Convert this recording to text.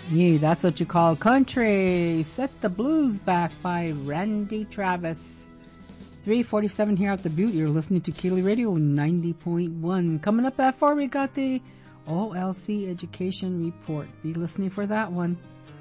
Yeah, that's what you call country. Set the Blues Back by Randy Travis. 3:47 here at the Butte. You're listening to Keely Radio 90.1. Coming up at 4, we got the OLC Education Report. Be listening for that one.